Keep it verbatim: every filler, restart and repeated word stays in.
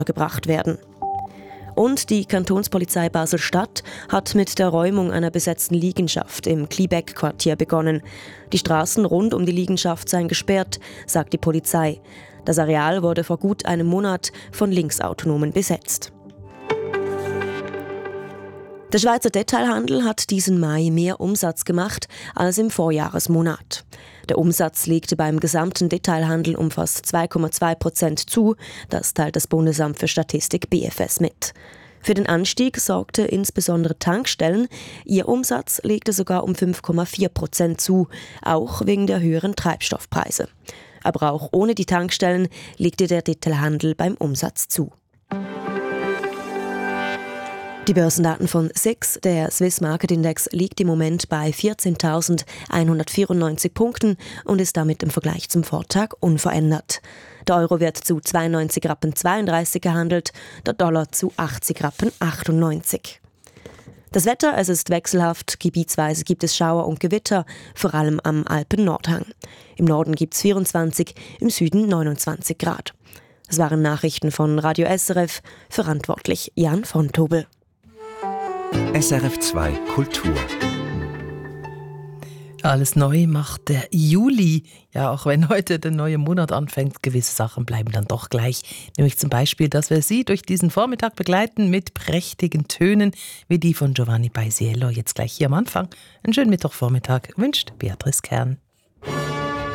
gebracht werden. Und die Kantonspolizei Basel-Stadt hat mit der Räumung einer besetzten Liegenschaft im Kliebeck-Quartier begonnen. Die Straßen rund um die Liegenschaft seien gesperrt, sagt die Polizei. Das Areal wurde vor gut einem Monat von Linksautonomen besetzt. Der Schweizer Detailhandel hat diesen Mai mehr Umsatz gemacht als im Vorjahresmonat. Der Umsatz legte beim gesamten Detailhandel um fast zwei Komma zwei Prozent zu, das teilt das Bundesamt für Statistik B F S mit. Für den Anstieg sorgte insbesondere Tankstellen. Ihr Umsatz legte sogar um fünf Komma vier Prozent zu, auch wegen der höheren Treibstoffpreise. Aber auch ohne die Tankstellen legte der Detailhandel beim Umsatz zu. Die Börsendaten von S I X, der Swiss Market Index, liegt im Moment bei vierzehntausendeinhundertvierundneunzig Punkten und ist damit im Vergleich zum Vortag unverändert. Der Euro wird zu zweiundneunzig Rappen zweiunddreißig gehandelt, der Dollar zu achtzig Rappen achtundneunzig. Das Wetter, es ist wechselhaft, gebietsweise gibt es Schauer und Gewitter, vor allem am Alpen-Nordhang. Im Norden gibt es vierundzwanzig, im Süden neunundzwanzig Grad. Das waren Nachrichten von Radio S R F, verantwortlich Jan von Tobel. S R F zwei Kultur. Alles neu macht der Juli. Ja, auch wenn heute der neue Monat anfängt, gewisse Sachen bleiben dann doch gleich. Nämlich zum Beispiel, dass wir Sie durch diesen Vormittag begleiten mit prächtigen Tönen wie die von Giovanni Paisiello. Jetzt gleich hier am Anfang. Einen schönen Mittwochvormittag wünscht Beatrice Kern.